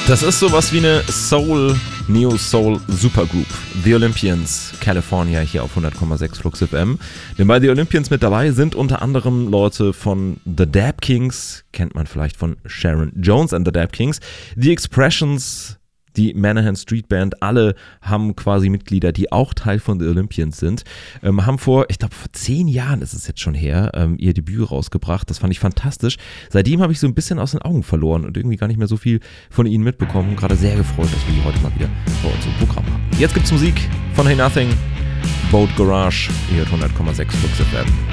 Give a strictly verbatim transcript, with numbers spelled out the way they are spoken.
Das ist sowas wie eine Soul, Neo-Soul Supergroup. The Olympians, California, hier auf hundert Komma sechs Flux F M. Denn bei The Olympians mit dabei sind unter anderem Leute von The Dap Kings, kennt man vielleicht von Sharon Jones and The Dap Kings, The Expressions, die Manahan Street Band, alle haben quasi Mitglieder, die auch Teil von The Olympians sind, ähm, haben vor, ich glaube vor zehn Jahren ist es jetzt schon her, ähm, ihr Debüt rausgebracht. Das fand ich fantastisch. Seitdem habe ich so ein bisschen aus den Augen verloren und irgendwie gar nicht mehr so viel von ihnen mitbekommen. Gerade sehr gefreut, dass wir die heute mal wieder bei uns im Programm haben. Jetzt gibt's Musik von Hey Nothing, Boat Garage, hier hundert Komma sechs Flux F M.